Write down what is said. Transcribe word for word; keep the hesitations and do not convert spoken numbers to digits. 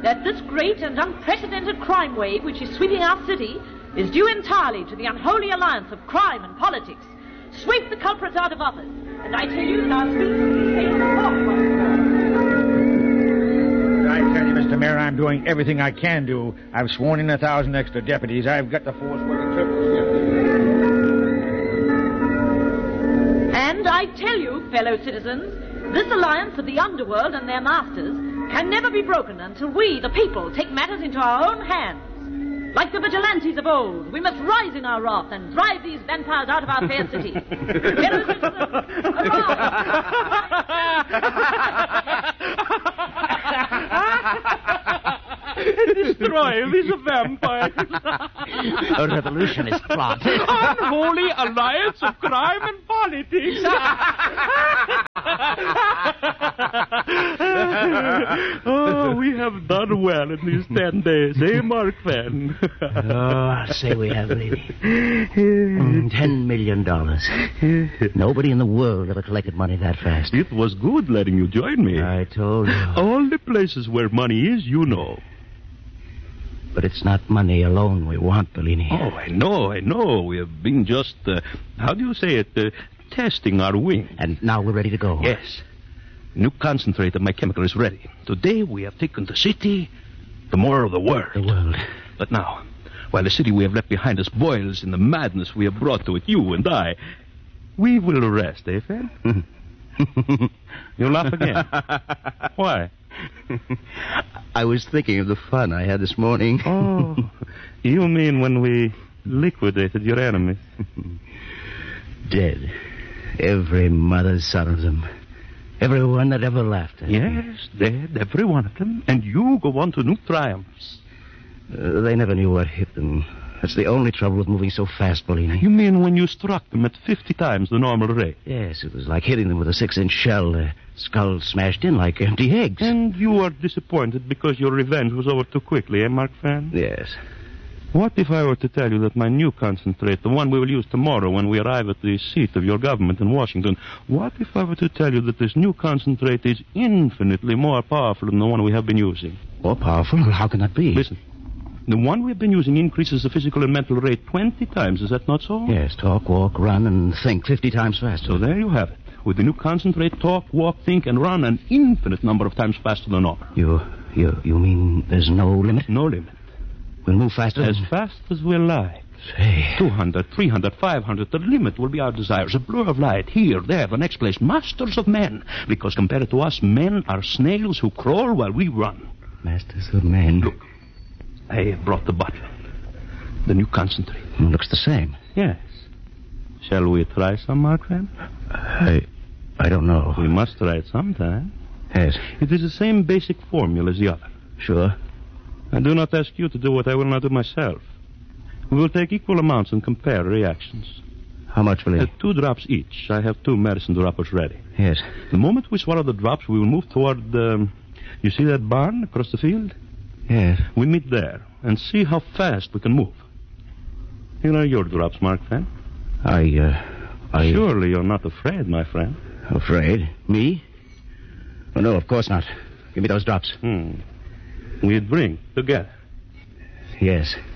that this great and unprecedented crime wave which is sweeping our city is due entirely to the unholy alliance of crime and politics. Sweep the culprits out of office, and I tell you that our streets will be safe and I tell you, Mister Mayor, I'm doing everything I can do. I've sworn in a thousand extra deputies. I've got the force working triple shift. And I tell you, fellow citizens, this alliance of the underworld and their masters can never be broken until we, the people, take matters into our own hands. Like the vigilantes of old, we must rise in our wrath and drive these vampires out of our fair city. Fellow citizens, Destroy these vampires. A revolutionist plot. Unholy alliance of crime and politics. Oh, we have done well in these ten days, eh, Mark Van? Oh, I'll say we have, baby. Mm, Ten million dollars. Nobody in the world ever collected money that fast. It was good letting you join me. I told you. All the places where money is, you know. But it's not money alone we want, Bellini. Oh, I know, I know. We have been just, uh, how do you say it, uh, testing our wing. And now we're ready to go. Yes. New concentrate of my chemical is ready. Today we have taken the city, tomorrow the world. The world. But now, while the city we have left behind us boils in the madness we have brought to it, you and I, we will rest, eh, Fed? You laugh again. Why? I was thinking of the fun I had this morning. Oh, you mean when we liquidated your enemies? Dead. Every mother's son of them. Everyone that ever laughed at me. Yes, dead, every one of them. And you go on to new triumphs. Uh, they never knew what hit them. That's the only trouble with moving so fast, Bellini. You mean when you struck them at fifty times the normal rate? Yes, it was like hitting them with a six-inch shell. Their skulls smashed in like empty eggs. And you are disappointed because your revenge was over too quickly, eh, Mark Fan? Yes. What if I were to tell you that my new concentrate, the one we will use tomorrow when we arrive at the seat of your government in Washington, what if I were to tell you that this new concentrate is infinitely more powerful than the one we have been using? More powerful? How can that be? Listen. The one we've been using increases the physical and mental rate twenty times. Is that not so? Yes, talk, walk, run, and think fifty times faster. So there you have it. With the new concentrate, talk, walk, think, and run an infinite number of times faster than normal. You, you, you mean there's no limit? No limit. We'll move faster? As fast as we like. Say. two hundred, three hundred, five hundred. The limit will be our desires. A blur of light. Here, there, the next place. Masters of men. Because compared to us, men are snails who crawl while we run. Masters of men. Look. I have brought the bottle. The new concentrate. It looks the same. Yes. Shall we try some, Mark Van? I... I don't know. We must try it sometime. Yes. It is the same basic formula as the other. Sure. I do not ask you to do what I will not do myself. We will take equal amounts and compare reactions. How much will it? Uh, two drops each. I have two medicine droppers ready. Yes. The moment we swallow the drops, we will move toward, um, you see that barn across the field? Yes. We meet there and see how fast we can move. Here are your drops, Mark Fan. I, uh, I... Surely you're not afraid, my friend. Afraid? Me? Oh, no, of course not. Give me those drops. Hmm. We drink together. Yes.